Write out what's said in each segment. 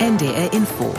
NDR Info.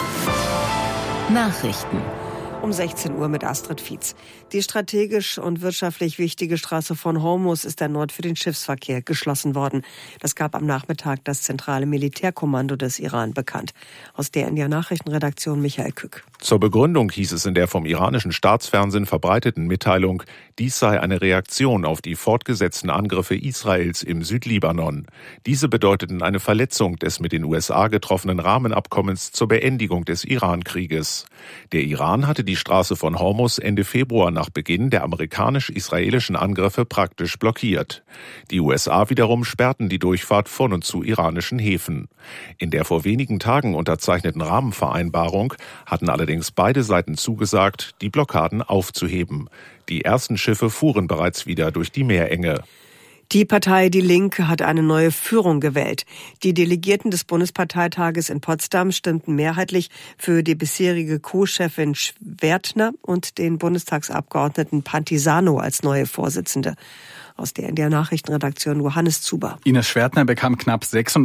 Nachrichten. Um 16 Uhr mit Astrid Fietz. Die strategisch und wirtschaftlich wichtige Straße von Hormuz ist erneut für den Schiffsverkehr geschlossen worden. Das gab am Nachmittag das zentrale Militärkommando des Iran bekannt. Aus der NDR Nachrichtenredaktion Michael Kück. Zur Begründung hieß es in der vom iranischen Staatsfernsehen verbreiteten Mitteilung, dies sei eine Reaktion auf die fortgesetzten Angriffe Israels im Südlibanon. Diese bedeuteten eine Verletzung des mit den USA getroffenen Rahmenabkommens zur Beendigung des Iran-Krieges. Der Iran hatte die Straße von Hormuz Ende Februar nach Beginn der amerikanisch-israelischen Angriffe praktisch blockiert. Die USA wiederum sperrten die Durchfahrt von und zu iranischen Häfen. In der vor wenigen Tagen unterzeichneten Rahmenvereinbarung hatten allerdings beide Seiten zugesagt, die Blockaden aufzuheben. Die ersten Schiffe fuhren bereits wieder durch die Meerenge. Die Partei Die Linke hat eine neue Führung gewählt. Die Delegierten des Bundesparteitages in Potsdam stimmten mehrheitlich für die bisherige Co-Chefin Schwertner und den Bundestagsabgeordneten Pantisano als neue Vorsitzende. Aus der NDR Nachrichtenredaktion Johannes Zuber. Ines Schwertner bekam knapp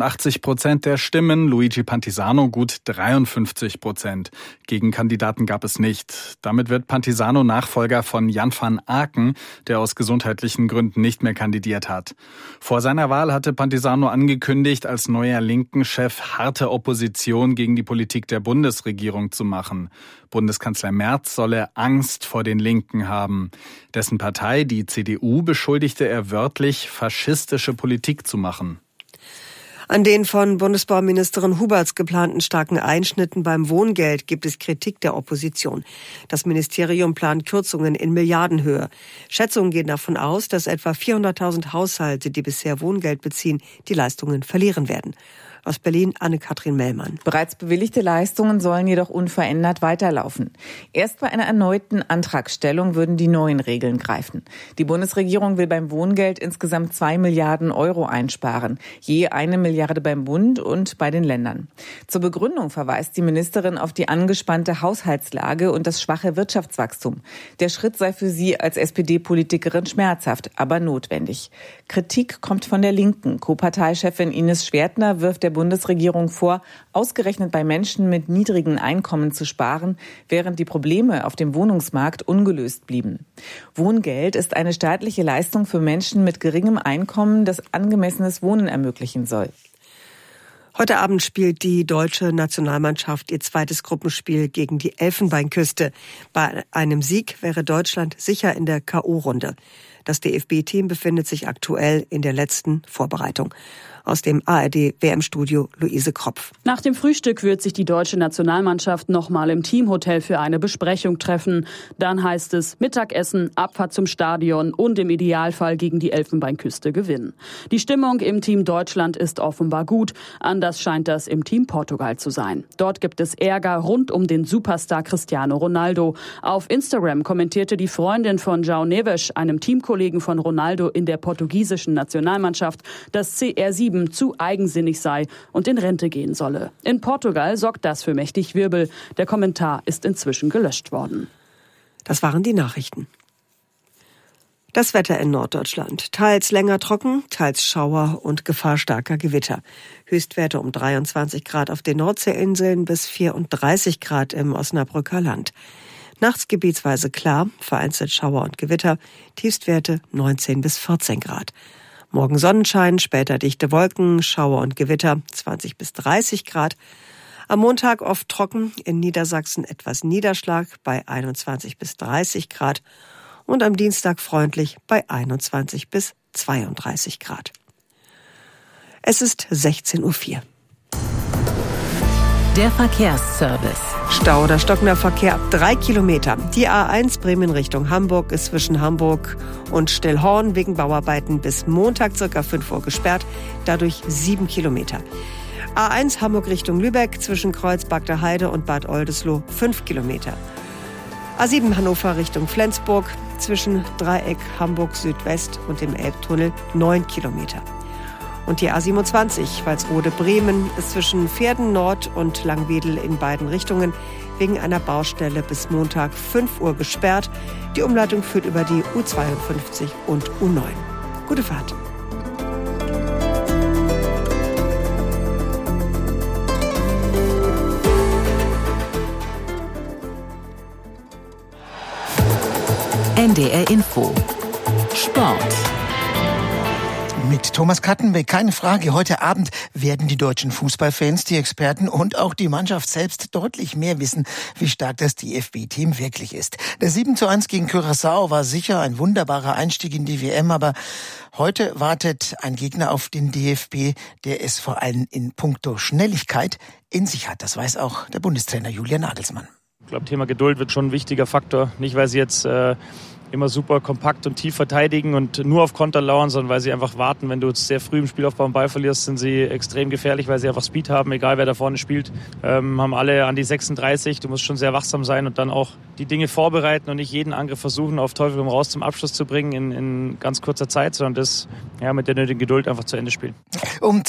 86% der Stimmen, Luigi Pantisano gut 53%. Gegenkandidaten gab es nicht. Damit wird Pantisano Nachfolger von Jan van Aken, der aus gesundheitlichen Gründen nicht mehr kandidiert hat. Vor seiner Wahl hatte Pantisano angekündigt, als neuer Linken-Chef harte Opposition gegen die Politik der Bundesregierung zu machen. Bundeskanzler Merz solle Angst vor den Linken haben. Dessen Partei, die CDU, beschuldigte er wörtlich, faschistische Politik zu machen. An den von Bundesbauministerin Huberts geplanten starken Einschnitten beim Wohngeld gibt es Kritik der Opposition. Das Ministerium plant Kürzungen in Milliardenhöhe. Schätzungen gehen davon aus, dass etwa 400.000 Haushalte, die bisher Wohngeld beziehen, die Leistungen verlieren werden. Aus Berlin Anne-Kathrin Mellmann. Bereits bewilligte Leistungen sollen jedoch unverändert weiterlaufen. Erst bei einer erneuten Antragstellung würden die neuen Regeln greifen. Die Bundesregierung will beim Wohngeld insgesamt 2 Milliarden Euro einsparen. Je 1 Milliarde beim Bund und bei den Ländern. Zur Begründung verweist die Ministerin auf die angespannte Haushaltslage und das schwache Wirtschaftswachstum. Der Schritt sei für sie als SPD-Politikerin schmerzhaft, aber notwendig. Kritik kommt von der Linken. Co-Parteichefin Ines Schwertner wirft der Bundesregierung vor, ausgerechnet bei Menschen mit niedrigen Einkommen zu sparen, während die Probleme auf dem Wohnungsmarkt ungelöst blieben. Wohngeld ist eine staatliche Leistung für Menschen mit geringem Einkommen, das angemessenes Wohnen ermöglichen soll. Heute Abend spielt die deutsche Nationalmannschaft ihr zweites Gruppenspiel gegen die Elfenbeinküste. Bei einem Sieg wäre Deutschland sicher in der K.O.-Runde. Das DFB-Team befindet sich aktuell in der letzten Vorbereitung. Aus dem ARD-WM-Studio Luise Kropf. Nach dem Frühstück wird sich die deutsche Nationalmannschaft nochmal im Teamhotel für eine Besprechung treffen. Dann heißt es Mittagessen, Abfahrt zum Stadion und im Idealfall gegen die Elfenbeinküste gewinnen. Die Stimmung im Team Deutschland ist offenbar gut. Anders scheint das im Team Portugal zu sein. Dort gibt es Ärger rund um den Superstar Cristiano Ronaldo. Auf Instagram kommentierte die Freundin von João Neves, einem Teamkollegen von Ronaldo in der portugiesischen Nationalmannschaft, dass CR7 zu eigensinnig sei und in Rente gehen solle. In Portugal sorgt das für mächtig Wirbel. Der Kommentar ist inzwischen gelöscht worden. Das waren die Nachrichten. Das Wetter in Norddeutschland. Teils länger trocken, teils Schauer und Gefahr starker Gewitter. Höchstwerte um 23 Grad auf den Nordseeinseln bis 34 Grad im Osnabrücker Land. Nachts gebietsweise klar, vereinzelt Schauer und Gewitter, Tiefstwerte 19 bis 14 Grad. Morgen Sonnenschein, später dichte Wolken, Schauer und Gewitter 20 bis 30 Grad. Am Montag oft trocken, in Niedersachsen etwas Niederschlag bei 21 bis 30 Grad und am Dienstag freundlich bei 21 bis 32 Grad. Es ist 16:04 Uhr. Der Verkehrsservice. Stau oder stockender Verkehr ab 3 Kilometer. Die A1 Bremen Richtung Hamburg ist zwischen Hamburg und Stillhorn wegen Bauarbeiten bis Montag ca. 5 Uhr gesperrt, dadurch 7 Kilometer. A1 Hamburg Richtung Lübeck zwischen Kreuzberg der Heide und Bad Oldesloe 5 Kilometer. A7 Hannover Richtung Flensburg zwischen Dreieck Hamburg Südwest und dem Elbtunnel 9 Kilometer. Und die A27 Walsrode-Bremen ist zwischen Pferden Nord und Langwedel in beiden Richtungen wegen einer Baustelle bis Montag 5 Uhr gesperrt. Die Umleitung führt über die U52 und U9. Gute Fahrt. NDR Info. Sport. Mit Thomas Kattenbeck, keine Frage, heute Abend werden die deutschen Fußballfans, die Experten und auch die Mannschaft selbst deutlich mehr wissen, wie stark das DFB-Team wirklich ist. Der 7:1 gegen Curaçao war sicher ein wunderbarer Einstieg in die WM, aber heute wartet ein Gegner auf den DFB, der es vor allem in puncto Schnelligkeit in sich hat. Das weiß auch der Bundestrainer Julian Nagelsmann. Ich glaube, Thema Geduld wird schon ein wichtiger Faktor. Nicht, weil sie jetzt immer super kompakt und tief verteidigen und nur auf Konter lauern, sondern weil sie einfach warten. Wenn du sehr früh im Spielaufbau einen Ball verlierst, sind sie extrem gefährlich, weil sie einfach Speed haben, egal wer da vorne spielt. Haben alle an die 36. Du musst schon sehr wachsam sein und dann auch die Dinge vorbereiten und nicht jeden Angriff versuchen, auf Teufel komm raus zum Abschluss zu bringen in ganz kurzer Zeit, sondern das mit der nötigen Geduld einfach zu Ende spielen. Um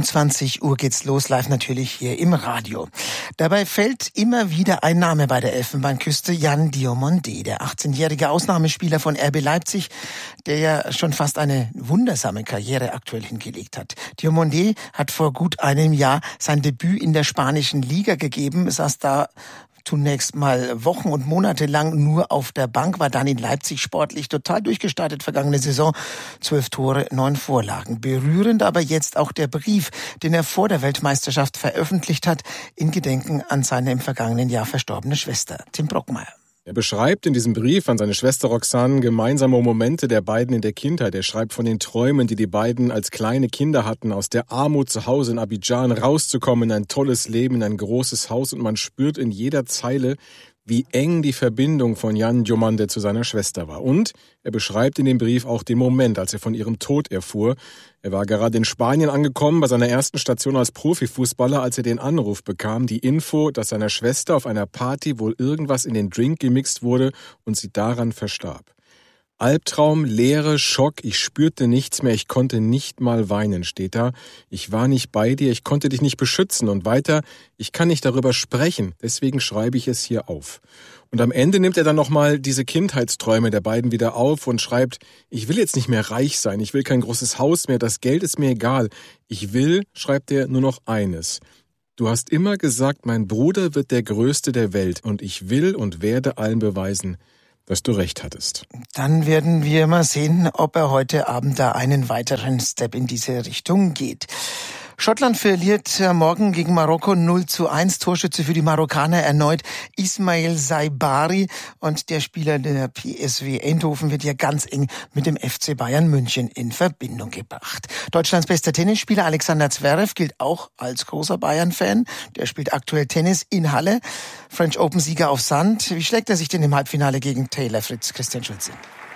22 Uhr geht's los, live natürlich hier im Radio. Dabei fällt immer wieder ein Name bei der Elfenbeinküste, Yan Diomande, der 18-jährige Ausnahmespieler von RB Leipzig, der ja schon fast eine wundersame Karriere aktuell hingelegt hat. Diomande hat vor gut einem Jahr sein Debüt in der spanischen Liga gegeben, saß da zunächst mal Wochen und Monate lang nur auf der Bank, war dann in Leipzig sportlich total durchgestartet vergangene Saison. 12 Tore, 9 Vorlagen. Berührend aber jetzt auch der Brief, den er vor der Weltmeisterschaft veröffentlicht hat, in Gedenken an seine im vergangenen Jahr verstorbene Schwester. Tim Brockmeier. Er beschreibt in diesem Brief an seine Schwester Roxane gemeinsame Momente der beiden in der Kindheit. Er schreibt von den Träumen, die beiden als kleine Kinder hatten, aus der Armut zu Hause in Abidjan rauszukommen, in ein tolles Leben, in ein großes Haus. Und man spürt in jeder Zeile, wie eng die Verbindung von Yan Diomande zu seiner Schwester war. Und er beschreibt in dem Brief auch den Moment, als er von ihrem Tod erfuhr. Er war gerade in Spanien angekommen, bei seiner ersten Station als Profifußballer, als er den Anruf bekam, die Info, dass seiner Schwester auf einer Party wohl irgendwas in den Drink gemixt wurde und sie daran verstarb. Albtraum, Leere, Schock, ich spürte nichts mehr, ich konnte nicht mal weinen, steht da. Ich war nicht bei dir, ich konnte dich nicht beschützen und weiter, ich kann nicht darüber sprechen, deswegen schreibe ich es hier auf. Und am Ende nimmt er dann nochmal diese Kindheitsträume der beiden wieder auf und schreibt, ich will jetzt nicht mehr reich sein, ich will kein großes Haus mehr, das Geld ist mir egal. Ich will, schreibt er, nur noch eines. Du hast immer gesagt, mein Bruder wird der Größte der Welt und ich will und werde allen beweisen, dass du recht hattest. Dann werden wir mal sehen, ob er heute Abend da einen weiteren Step in diese Richtung geht. Schottland verliert morgen gegen Marokko 0:1. Torschütze für die Marokkaner erneut Ismail Saibari. Und der Spieler der PSV Eindhoven wird ja ganz eng mit dem FC Bayern München in Verbindung gebracht. Deutschlands bester Tennisspieler Alexander Zverev gilt auch als großer Bayern-Fan. Der spielt aktuell Tennis in Halle. French Open-Sieger auf Sand. Wie schlägt er sich denn im Halbfinale gegen Taylor Fritz? Christian Schulze.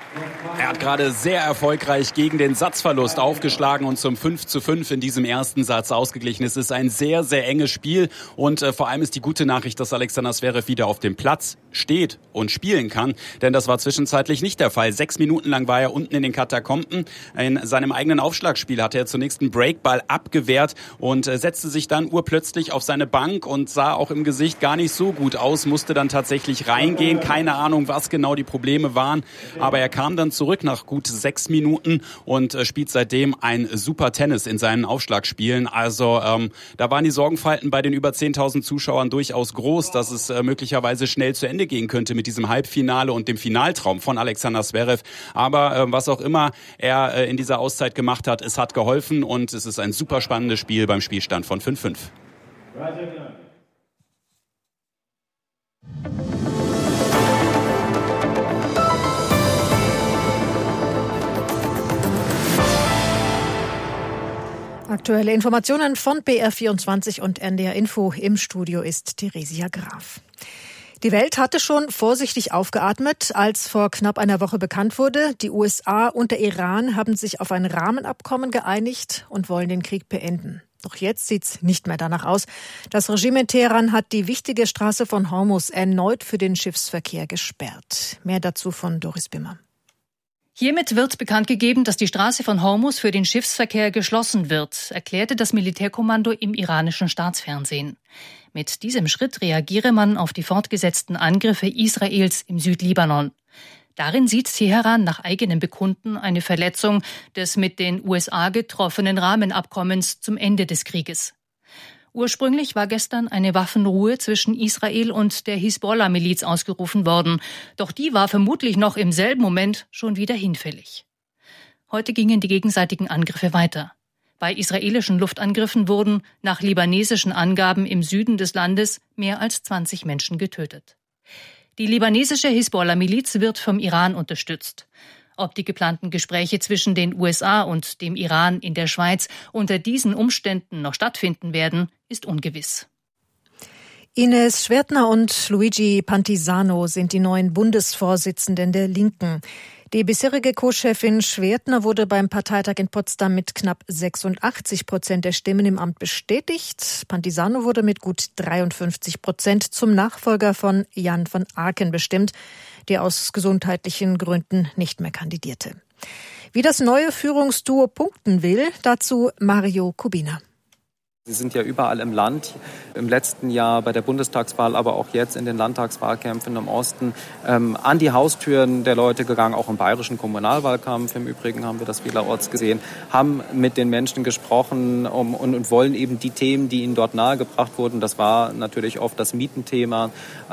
Er hat gerade sehr erfolgreich gegen den Satzverlust aufgeschlagen und zum 5:5 in diesem ersten Satz ausgeglichen. Es ist ein sehr, sehr enges Spiel und vor allem ist die gute Nachricht, dass Alexander Zverev wieder auf dem Platz steht und spielen kann, denn das war zwischenzeitlich nicht der Fall. 6 Minuten lang war er unten in den Katakomben. In seinem eigenen Aufschlagspiel hatte er zunächst einen Breakball abgewehrt und setzte sich dann urplötzlich auf seine Bank und sah auch im Gesicht gar nicht so gut aus, musste dann tatsächlich reingehen. Keine Ahnung, was genau die Probleme waren, aber er kam dann zurück nach gut 6 Minuten und spielt seitdem ein super Tennis in seinen Aufschlagspielen. Also da waren die Sorgenfalten bei den über 10.000 Zuschauern durchaus groß, dass es möglicherweise schnell zu Ende gehen könnte mit diesem Halbfinale und dem Finaltraum von Alexander Zverev. Aber was auch immer er in dieser Auszeit gemacht hat, es hat geholfen und es ist ein super spannendes Spiel beim Spielstand von 5:5. Aktuelle Informationen von BR24 und NDR Info. Im Studio ist Theresia Graf. Die Welt hatte schon vorsichtig aufgeatmet, als vor knapp einer Woche bekannt wurde, die USA und der Iran haben sich auf ein Rahmenabkommen geeinigt und wollen den Krieg beenden. Doch jetzt sieht's nicht mehr danach aus. Das Regime in Teheran hat die wichtige Straße von Hormuz erneut für den Schiffsverkehr gesperrt. Mehr dazu von Doris Bimmer. Hiermit wird bekannt gegeben, dass die Straße von Hormuz für den Schiffsverkehr geschlossen wird, erklärte das Militärkommando im iranischen Staatsfernsehen. Mit diesem Schritt reagiere man auf die fortgesetzten Angriffe Israels im Südlibanon. Darin sieht Teheran nach eigenem Bekunden eine Verletzung des mit den USA getroffenen Rahmenabkommens zum Ende des Krieges. Ursprünglich war gestern eine Waffenruhe zwischen Israel und der Hisbollah-Miliz ausgerufen worden. Doch die war vermutlich noch im selben Moment schon wieder hinfällig. Heute gingen die gegenseitigen Angriffe weiter. Bei israelischen Luftangriffen wurden nach libanesischen Angaben im Süden des Landes mehr als 20 Menschen getötet. Die libanesische Hisbollah-Miliz wird vom Iran unterstützt. Ob die geplanten Gespräche zwischen den USA und dem Iran in der Schweiz unter diesen Umständen noch stattfinden werden, ist ungewiss. Ines Schwertner und Luigi Pantisano sind die neuen Bundesvorsitzenden der Linken. Die bisherige Co-Chefin Schwertner wurde beim Parteitag in Potsdam mit knapp 86% der Stimmen im Amt bestätigt. Pantisano wurde mit gut 53% zum Nachfolger von Jan van Aken bestimmt, der aus gesundheitlichen Gründen nicht mehr kandidierte. Wie das neue Führungsduo punkten will, dazu Mario Kubina. Sie sind ja überall im Land, im letzten Jahr bei der Bundestagswahl, aber auch jetzt in den Landtagswahlkämpfen im Osten, an die Haustüren der Leute gegangen, auch im bayerischen Kommunalwahlkampf. Im Übrigen haben wir das vielerorts gesehen, haben mit den Menschen gesprochen und wollen eben die Themen, die ihnen dort nahegebracht wurden, das war natürlich oft das Mietenthema,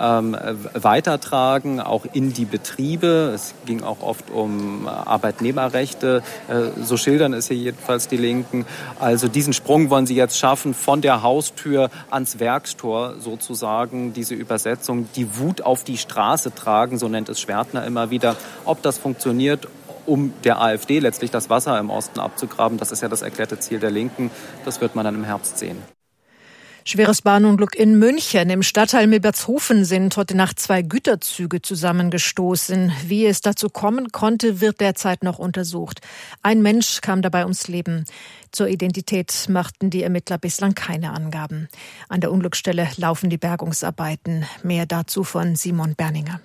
weitertragen, auch in die Betriebe. Es ging auch oft um Arbeitnehmerrechte, so schildern es hier jedenfalls die Linken. Also diesen Sprung wollen sie jetzt schaffen, von der Haustür ans Werkstor sozusagen, diese Übersetzung, die Wut auf die Straße tragen, so nennt es Schwertner immer wieder. Ob das funktioniert, um der AfD letztlich das Wasser im Osten abzugraben, das ist ja das erklärte Ziel der Linken, das wird man dann im Herbst sehen. Schweres Bahnunglück in München. Im Stadtteil Milbertshofen sind heute Nacht 2 Güterzüge zusammengestoßen. Wie es dazu kommen konnte, wird derzeit noch untersucht. Ein Mensch kam dabei ums Leben. Zur Identität machten die Ermittler bislang keine Angaben. An der Unglücksstelle laufen die Bergungsarbeiten. Mehr dazu von Simon Berninger.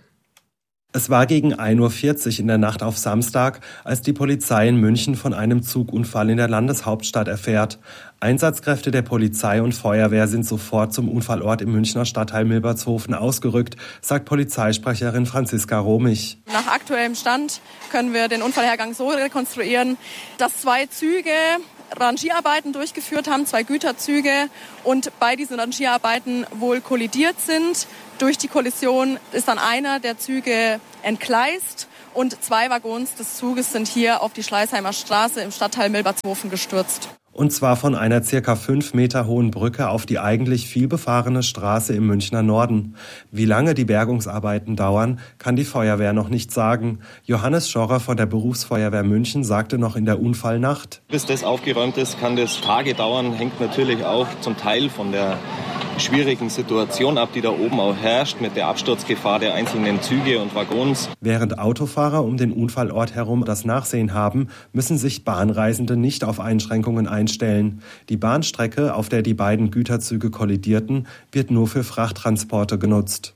Es war gegen 1:40 Uhr in der Nacht auf Samstag, als die Polizei in München von einem Zugunfall in der Landeshauptstadt erfährt. Einsatzkräfte der Polizei und Feuerwehr sind sofort zum Unfallort im Münchner Stadtteil Milbertshofen ausgerückt, sagt Polizeisprecherin Franziska Romich. Nach aktuellem Stand können wir den Unfallhergang so rekonstruieren, dass 2 Züge Rangierarbeiten durchgeführt haben, 2 Güterzüge, und bei diesen Rangierarbeiten wohl kollidiert sind. Durch die Kollision ist dann einer der Züge entgleist und 2 Waggons des Zuges sind hier auf die Schleißheimer Straße im Stadtteil Milbertshofen gestürzt. Und zwar von einer ca. 5 Meter hohen Brücke auf die eigentlich viel befahrene Straße im Münchner Norden. Wie lange die Bergungsarbeiten dauern, kann die Feuerwehr noch nicht sagen. Johannes Schorrer von der Berufsfeuerwehr München sagte noch in der Unfallnacht: Bis das aufgeräumt ist, kann das Tage dauern. Hängt natürlich auch zum Teil von der schwierigen Situation ab, die da oben auch herrscht, mit der Absturzgefahr der einzelnen Züge und Waggons. Während Autofahrer um den Unfallort herum das Nachsehen haben, müssen sich Bahnreisende nicht auf Einschränkungen einstellen. Die Bahnstrecke, auf der die beiden Güterzüge kollidierten, wird nur für Frachttransporte genutzt.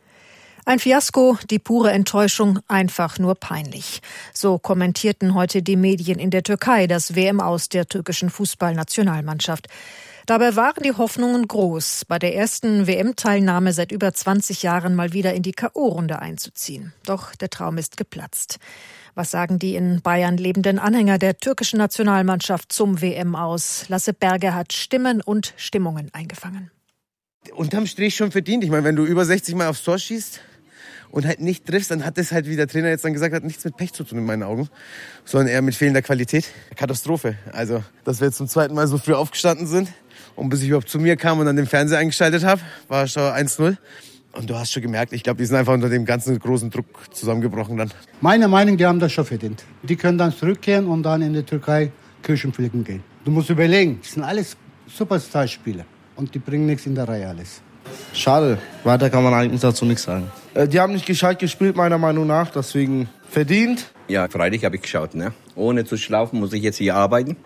Ein Fiasko, die pure Enttäuschung, einfach nur peinlich. So kommentierten heute die Medien in der Türkei das WM-Aus der türkischen Fußballnationalmannschaft. Dabei waren die Hoffnungen groß, bei der ersten WM-Teilnahme seit über 20 Jahren mal wieder in die K.O.-Runde einzuziehen. Doch der Traum ist geplatzt. Was sagen die in Bayern lebenden Anhänger der türkischen Nationalmannschaft zum WM-Aus? Lasse Berger hat Stimmen und Stimmungen eingefangen. Unterm Strich schon verdient. Ich meine, wenn du über 60 Mal aufs Tor schießt und halt nicht triffst, dann hat das halt, wie der Trainer jetzt dann gesagt hat, nichts mit Pech zu tun in meinen Augen, sondern eher mit fehlender Qualität. Katastrophe. Also, dass wir jetzt zum zweiten Mal so früh aufgestanden sind und bis ich überhaupt zu mir kam und dann den Fernseher eingeschaltet habe, war schon 1-0. Und du hast schon gemerkt, ich glaube, die sind einfach unter dem ganzen großen Druck zusammengebrochen dann. Meine Meinung, die haben das schon verdient. Die können dann zurückkehren und dann in der Türkei Kirschen pflücken gehen. Du musst überlegen, das sind alles Superstar-Spieler und die bringen nichts in der Reihe alles. Schade, weiter kann man eigentlich dazu nichts sagen. Die haben nicht gescheit gespielt, meiner Meinung nach, deswegen verdient. Ja, freilich habe ich geschaut, ne? Ohne zu schlafen muss ich jetzt hier arbeiten.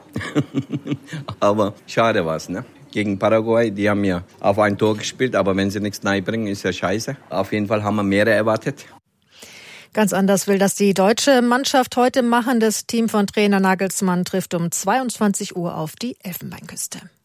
Aber schade war's, ne? Gegen Paraguay, die haben ja auf ein Tor gespielt, aber wenn sie nichts bringen, ist ja scheiße. Auf jeden Fall haben wir mehr erwartet. Ganz anders will das die deutsche Mannschaft heute machen. Das Team von Trainer Nagelsmann trifft um 22 Uhr auf die Elfenbeinküste.